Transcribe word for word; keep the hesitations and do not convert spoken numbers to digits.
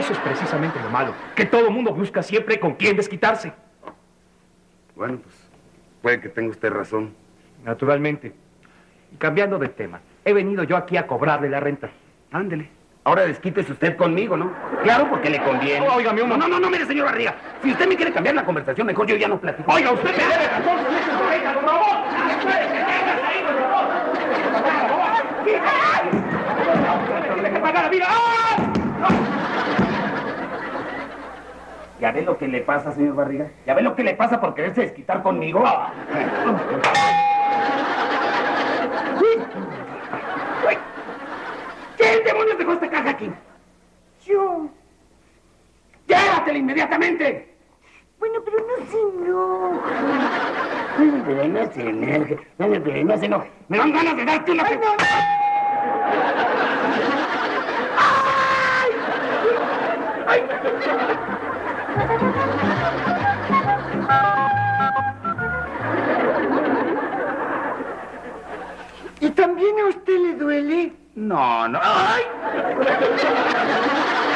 Eso es precisamente lo malo, que todo el mundo busca siempre con quién desquitarse. Bueno, pues, puede que tenga usted razón. Naturalmente. Y cambiando de tema, he venido yo aquí a cobrarle la renta. Ándele. Ahora desquítese usted conmigo, ¿no? Claro, porque le conviene. Oh, óigame, un No, no, momento. no, no, mire, señor Barriga. Si usted me quiere cambiar la conversación, mejor yo ya no platico. Oiga, usted me debe razón con ese correcta, por favor. ¿Ya ve lo que le pasa, señor Barriga? ¿Ya ve lo que le pasa por quererse desquitar conmigo? ¿Quién demonios dejó esta caja aquí? Yo. ¡Llévatela inmediatamente! Bueno, pero no se enoje. Ay, pero no se enoje. No, pero no se enoje. Me dan ganas de darte una... Ay, no, no. ¡Ay! ¿Y también a usted le duele? No, no. ¡Ay!